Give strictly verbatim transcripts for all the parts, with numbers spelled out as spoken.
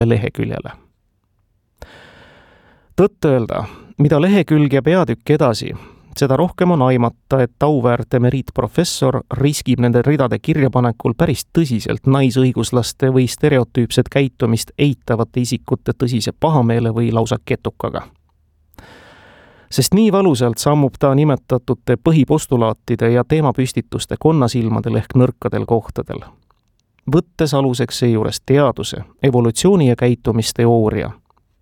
leheküljele. Tõtt-öelda, mida lehekülg ja peatükk edasi, seda rohkem on aimata, et auväärt emeriitprofessor riskib nende ridade kirjapanekul päris tõsiselt naisõiguslaste või stereotüüpset käitumist eitavate isikute tõsise pahameele või lausa ketukaga. Sest nii valusalt sammub ta nimetatute põhipostulaatide ja teemapüstituste konnasilmadel ehk nõrkadel kohtadel. Võttes aluseks seejuures teaduse, evolutsiooni ja käitumisteooria.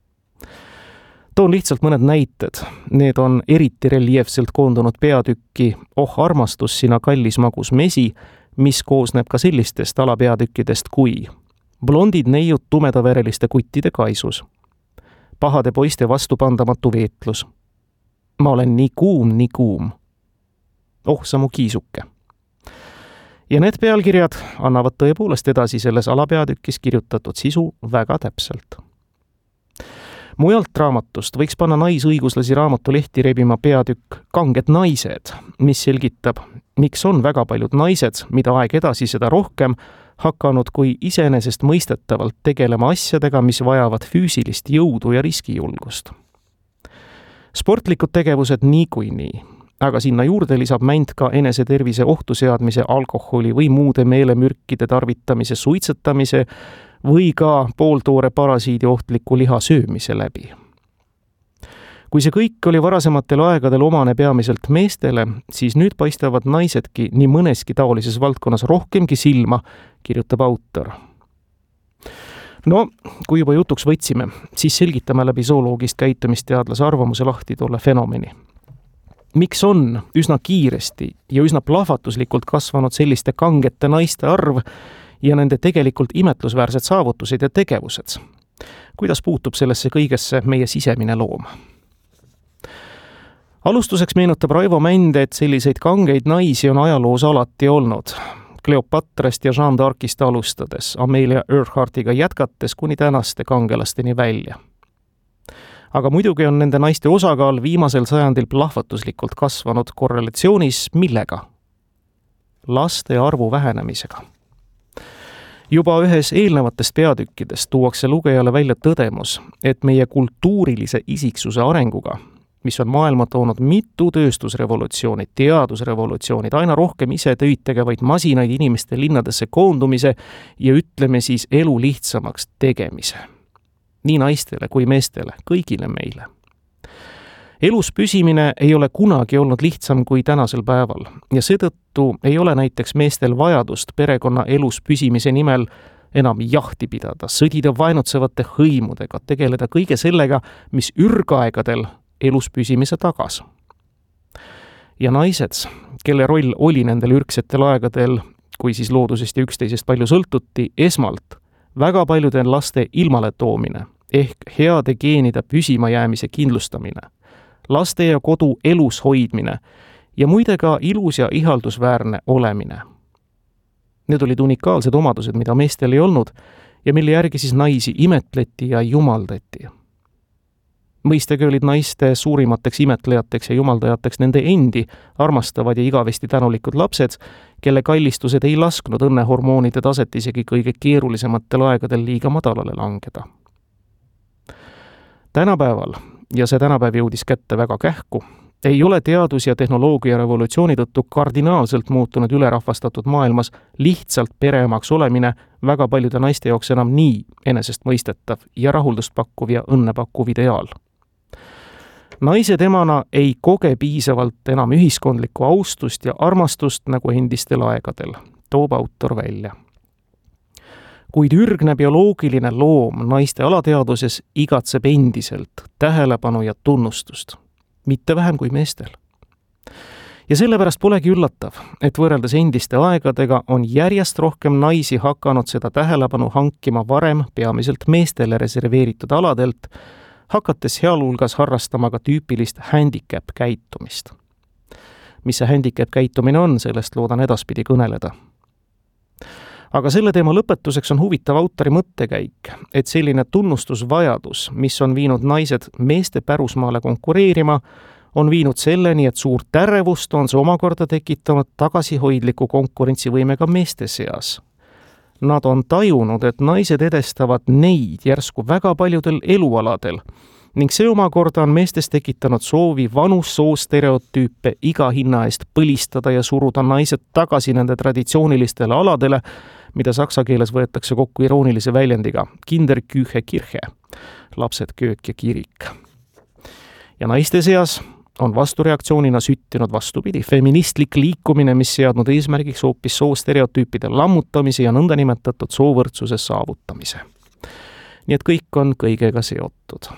Toon lihtsalt mõned näited. Need on eriti reljeefselt koondunud peatükki Oh armastus, sina kallis magus mesi, mis koosneb ka sellistest alapeatükkidest kui blondid neiud tumedavereliste kuttide kaisus, pahade poiste vastupandamatu veetlus, ma olen nii kuum, nii kuum, oh sa mu kiisuke. Ja need pealkirjad annavad tõepoolest edasi selles alapeatükis kirjutatud sisu väga täpselt. Mujalt raamatust võiks panna naisõiguslasi raamatu lehti rebima peatükk Kanged naised, mis selgitab, miks on väga paljud naised, mida aeg edasi seda rohkem, hakanud kui iseenesest mõistetavalt tegelema asjadega, mis vajavad füüsilist jõudu ja riskijulgust. Sportlikud tegevused niikuinii, aga sinna juurde lisab mänd ka enesetervise ohtu seadmise, alkoholi või muude meelemürkide tarvitamise, suitsetamise või ka pooltoore parasiidi ohtliku liha söömise läbi. Kui see kõik oli varasematel aegadel omane peamiselt meestele, siis nüüd paistavad naisedki nii mõneski taolises valdkonnas rohkemgi silma, kirjutab autor. No, kui juba jutuks võtsime, siis selgitame läbi zooloogist käitumisteadlase arvamuse lahti tolle fenomeni. Miks on üsna kiiresti ja üsna plahvatuslikult kasvanud selliste kangete naiste arv ja nende tegelikult imetlusväärsed saavutused ja tegevused? Kuidas puutub sellesse kõigesse meie sisemine loom? Alustuseks meenutab Raivo Mänd, et selliseid kangeid naisi on ajaloos alati olnud. Kleopatrast ja Jeanne d'Arcist alustades, Amelia Earhartiga jätkates kuni tänaste kangelasteni välja. Aga muidugi on nende naiste osakaal viimasel sajandil plahvatuslikult kasvanud korrelatsioonis millega? Laste arvu vähenemisega. Juba ühes eelnevatest peatükkidest tuuakse lugejale välja tõdemus, et meie kultuurilise isiksuse arenguga, mis on maailma toonud mitu tööstusrevolutsiooni, teadusrevolutsioonid, aina rohkem ise töid tegevaid masinaid inimeste linnadesse koondumise ja ütleme siis elu lihtsamaks tegemise. Nii naistele kui meestele, kõigile meile. Elus püsimine ei ole kunagi olnud lihtsam kui tänasel päeval ja seetõttu ei ole näiteks meestel vajadust perekonna elus püsimise nimel enam jahti pidada, sõdida vaenutsevate hõimudega, tegeleda kõige sellega, mis ürgaegadel elus püsimise tagas. Ja naised, kelle roll oli nendel ürgsetel aegadel, kui siis loodusest ja üksteisest palju sõltuti, esmalt väga paljude laste ilmale toomine ehk heade geenide püsima jäämise kindlustamine, laste ja kodu elus hoidmine ja muide ka ilus ja ihaldusväärne olemine. Need olid unikaalsed omadused, mida meestel ei olnud ja mille järgi siis naisi imetleti ja jumaldati. Mõistagi olid naiste suurimateks imetlejateks ja jumaldajateks nende endi armastavad ja igavesti tänulikud lapsed, kelle kallistused ei lasknud õnnehormoonide taset isegi kõige keerulisematel aegadel liiga madalale langeda. Tänapäeval, ja see tänapäev jõudis kätte väga kähku, ei ole teadus- ja tehnoloogia revolutsiooni tõttu kardinaalselt muutunud ülerahvastatud maailmas lihtsalt pereemaks olemine väga paljude naiste jaoks enam nii enesestmõistetav ja rahuldust pakkuv ja õnne pakkuv ideaal. Naised emana ei koge piisavalt enam ühiskondlikku austust ja armastust nagu endistel aegadel, toob autor välja. Kuid ürgne bioloogiline loom naiste alateaduses igatseb endiselt tähelepanu ja tunnustust, mitte vähem kui meestel. Ja sellepärast polegi üllatav, et võrreldes endiste aegadega on järjest rohkem naisi hakanud seda tähelepanu hankima varem peamiselt meestele reserveeritud aladelt, hakates sealhulgas harrastama ka tüüpilist handicap-käitumist. Mis see handicap-käitumine on, sellest loodan edaspidi kõneleda. Aga selle teema lõpetuseks on huvitav autori mõttekäik, et selline tunnustusvajadus, mis on viinud naised meeste pärusmaale konkureerima, on viinud selleni, et suurt ärevust on see omakorda tekitanud tagasihoidliku konkurentsivõimega meeste seas. Nad on tajunud, et naised edestavad neid järsku väga paljudel elualadel ning see omakorda on meestes tekitanud soovi vanus soostereotüüpe iga hinna eest põlistada ja suruda naised tagasi nende traditsioonilistele aladele, mida saksa keeles võetakse kokku iroonilise väljendiga Kinder, Küche, Kirche, lapsed, köök ja kirik. Ja naiste seas on vastureaktsioonina süttinud vastupidi feministlik liikumine, mis seadnud eesmärgiks hoopis soostereotüüpide lammutamise ja nõndanimetatud soovõrdsuse saavutamise. Nii et kõik on kõigega seotud.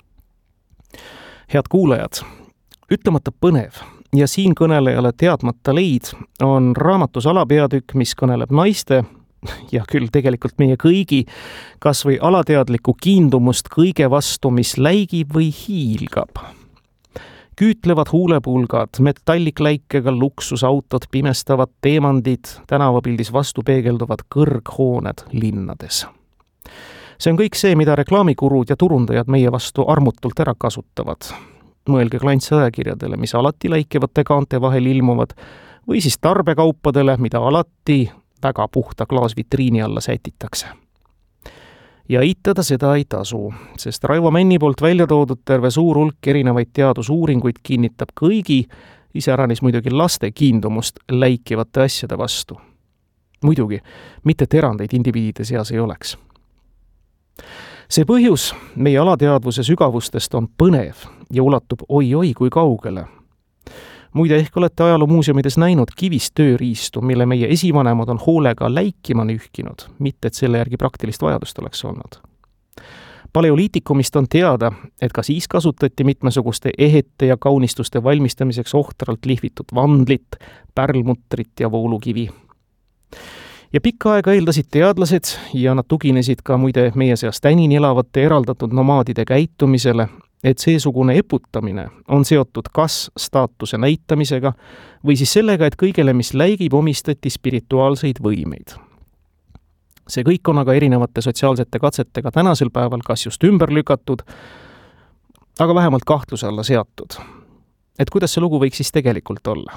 Head kuulajad, ütlemata põnev ja siin kõnelejale teadmata leid on raamatus alapeatükk, mis kõneleb naiste ja küll tegelikult meie kõigi kas või alateadlikku kiindumust kõige vastu, mis läigib või hiilgab. Küütlevad huulepulgad, metallikläikega luksusautod, pimestavad teemandid, tänavapildis vastu peegelduvad kõrghooned linnades. See on kõik see, mida reklaamikurud ja turundajad meie vastu armutult ära kasutavad. Mõelge klantsajakirjadele, mis alati läikivate kaante vahel ilmuvad, või siis tarbekaupadele, mida alati väga puhta klaasvitriini alla sätitakse. Ja eitada seda ei tasu, sest Raivo Männi poolt välja toodud terve suur hulk erinevaid teadusuuringuid kinnitab kõigi, iseäranis muidugi laste kiindumust läikivate asjade vastu. Muidugi, mitte terandeid indiviidide seas ei oleks. See põhjus meie alateadvuse sügavustest on põnev ja ulatub oi-oi kui kaugele. Muide, ehk olete ajaloomuuseumides näinud kivist tööriistu, mille meie esivanemad on hoolega läikima nühkinud, mitte et selle järgi praktilist vajadust oleks olnud. Paleoliitikumist on teada, et ka siis kasutati mitmesuguste ehete ja kaunistuste valmistamiseks ohtralt lihvitud vandlit, pärlmutrit ja voolukivi. Ja pikka aega eeldasid teadlased ja nad tuginesid ka muide meie seast tänini elavate eraldatud nomaadide käitumisele, et seesugune eputamine on seotud kas staatuse näitamisega või siis sellega, et kõigele, mis läigib, omistati spirituaalseid võimeid. See kõik on aga erinevate sotsiaalsete katsetega tänasel päeval kas just ümber lükatud, aga vähemalt kahtluse alla seatud. Et kuidas see lugu võiks siis tegelikult olla?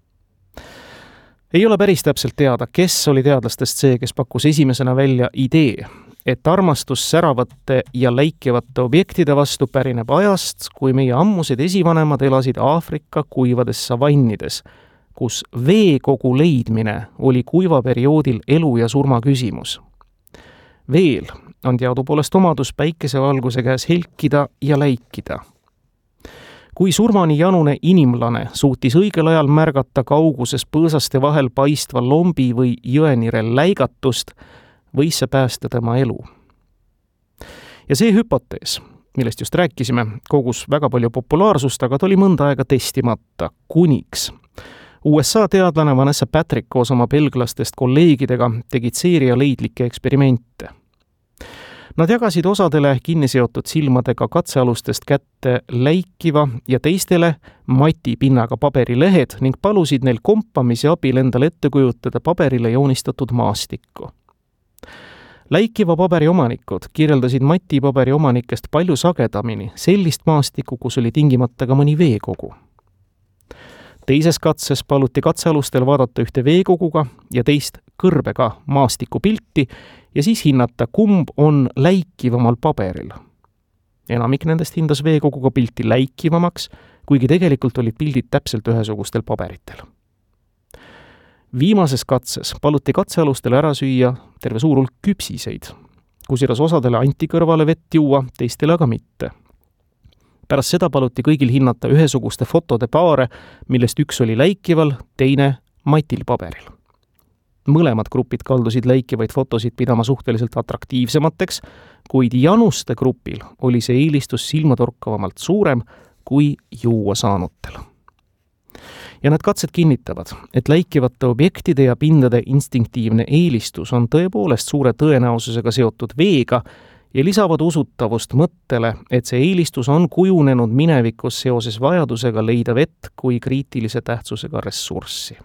Ei ole päris täpselt teada, kes oli teadlastest see, kes pakkus esimesena välja idee, et armastus säravate ja läikivate objektide vastu pärineb ajast, kui meie ammused esivanemad elasid Aafrika kuivades savannides, kus veekogu leidmine oli kuivaperioodil elu ja surma küsimus. Veel on teadupoolest omadus päikesevalguse käes helkida ja läikida. Kui surmani janune inimlane suutis õigel ajal märgata kauguses põõsaste vahel paistva lombi või jõenirel läigatust, võis see päästa tema elu. Ja see hüpotees, millest just rääkisime, kogus väga palju populaarsust, aga ta oli mõnda aega testimata, kuniks U S A teadlane Vanessa Patrick koos oma belglastest kolleegidega tegid seeria leidlikke eksperimente. Nad jagasid osadele kinniseotud silmadega katsealustest kätte läikiva ja teistele mati pinnaga paberilehed ning palusid neil kompamise abil endale ette kujutada paberile joonistatud maastikku. Läikiva paberi omanikud kirjeldasid matipaberi omanikest palju sagedamini sellist maastikku, kus oli tingimata ka mõni veekogu. Teises katses paluti katsealustel vaadata ühte veekoguga ja teist kõrbega maastikupilti ja siis hinnata, kumb on läikivamal paberil. Enamik nendest hindas veekoguga pilti läikivamaks, kuigi tegelikult olid pildid täpselt ühesugustel paberitel. Viimases katses paluti katsealustele ära süüa terve suur hulk küpsiseid, kusjuures osadele anti kõrvale vett juua, teistele aga mitte. Pärast seda paluti kõigil hinnata ühesuguste fotode paare, millest üks oli läikival, teine matil paberil. Mõlemad grupid kaldusid läikivaid fotosid pidama suhteliselt atraktiivsemateks, kuid januste grupil oli see eelistus silmatorkavamalt suurem kui juua saanutel. Ja need katsed kinnitavad, et läikivate objektide ja pindade instinktiivne eelistus on tõepoolest suure tõenäosusega seotud veega ja lisavad usutavust mõttele, et see eelistus on kujunenud minevikus seoses vajadusega leida vett kui kriitilise tähtsusega ressurssi.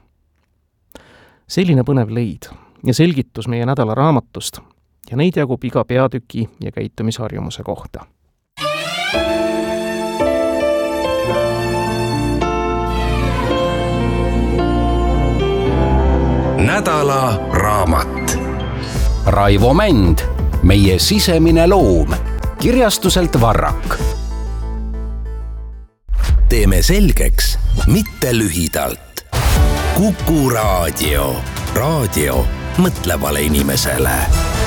Selline põnev leid ja selgitus meie nädala raamatust ja neid jagub iga peatüki ja käitumisharjumuse kohta. Nädala raamat. Raivo Mänd, meie sisemine loom. Kirjastuselt Varrak. Teeme selgeks, mitte lühidalt. Kuku raadio. Raadio mõtlevale inimesele.